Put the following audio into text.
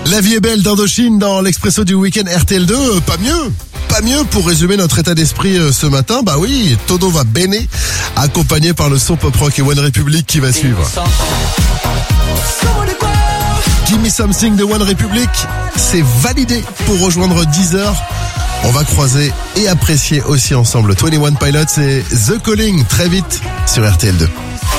La vie est belle d'Indochine dans l'Expresso du week-end RTL2. Pas mieux pour résumer notre état d'esprit ce matin. Bah oui, Todo va bene, accompagné par le son pop rock et One Republic qui va suivre. Give Me Something de One Republic, c'est validé pour rejoindre Deezer. On va croiser et apprécier aussi ensemble 21 Pilots et The Calling très vite sur RTL2.